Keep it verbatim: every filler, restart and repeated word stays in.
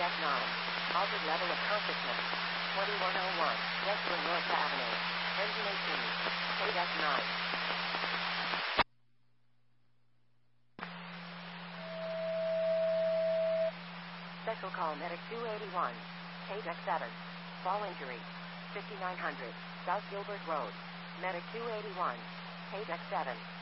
F nine. Altered level of consciousness. twenty-one oh one, Western North Avenue. Engine eighteen. Code F nine. Special call Medic two eighty-one. Code F seven. Fall injury. fifty-nine hundred. South Gilbert Road. Medic two eighty-one. Code F seven.